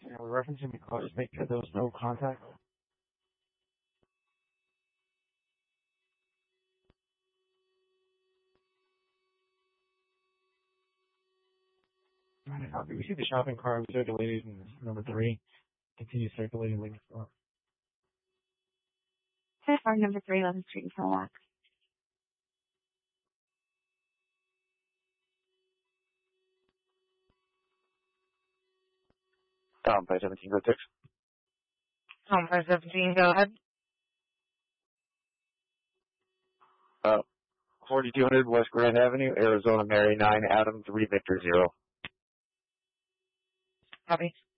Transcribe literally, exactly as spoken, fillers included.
You know, we're referencing the call, just make sure there was no contact. Alright, copy. We see the shopping cart. We circulated in number three. Continue circulating later. Car number three, eleventh Street in Philwax. Tom, five seventeen, go six. Tom, five seventeen, go ahead. Uh, forty-two hundred West Grand Avenue, Arizona, Mary nine, Adam three, Victor zero. Copy.